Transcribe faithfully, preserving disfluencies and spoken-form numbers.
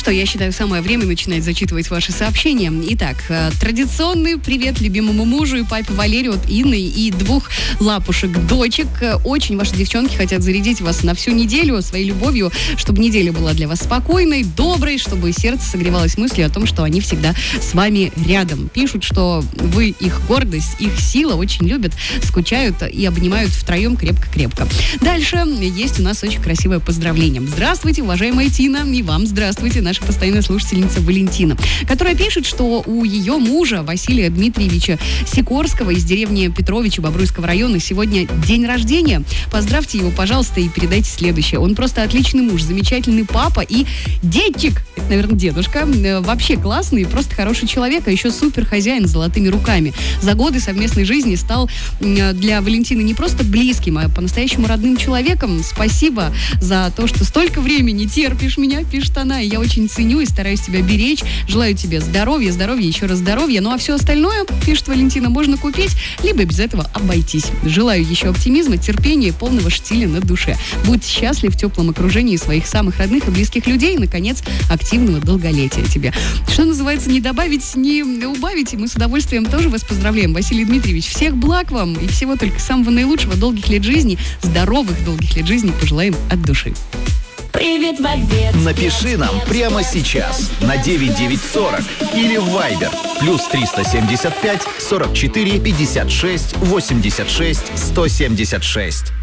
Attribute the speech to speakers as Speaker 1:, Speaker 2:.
Speaker 1: что, я считаю, самое время начинать зачитывать ваши сообщения. Итак, традиционный привет любимому мужу и папе Валерию от Инны и двух лапушек-дочек. Очень ваши девчонки хотят зарядить вас на всю неделю своей любовью, чтобы неделя была для вас спокойной, доброй, чтобы сердце согревалось мыслью о том, что они всегда с вами рядом. Пишут, что вы их гордость, их сила, очень любят, скучают и обнимают втроем крепко-крепко. Дальше есть у нас очень красивое поздравление. Здравствуйте, уважаемая Тина, и вам здравствуйте, наша постоянная слушательница Валентина, которая пишет, что у ее мужа Василия Дмитриевича Сикорского из деревни Петровича Бобруйского района сегодня день рождения. Поздравьте его, пожалуйста, и передайте следующее. Он просто отличный муж, замечательный папа и дедчик, это, наверное, дедушка, вообще классный, просто хороший человек, а еще супер хозяин с золотыми руками. За годы совместной жизни стал для Валентины не просто близким, а по-настоящему родным человеком. Спасибо за то, что столько времени терпишь меня, пишет она, и я очень ценю и стараюсь тебя беречь. Желаю тебе здоровья, здоровья, еще раз здоровья. Ну а все остальное, пишет Валентина, можно купить, либо без этого обойтись. Желаю еще оптимизма, терпения и полного штиля на душе. Будь счастлив в теплом окружении своих самых родных и близких людей и, наконец, активного долголетия тебе. Что называется, не добавить, не убавить, и мы с удовольствием тоже вас поздравляем, Василий Дмитриевич. Всех благ вам и всего только самого наилучшего, долгих лет жизни, здоровых долгих лет жизни пожелаем от души.
Speaker 2: Привет в ответ.
Speaker 3: Напиши нам прямо сейчас на девять девять сорок или в Viber плюс триста семьдесят пять сорок четыре пятьдесят шесть восемьдесят шесть сто семьдесят шесть.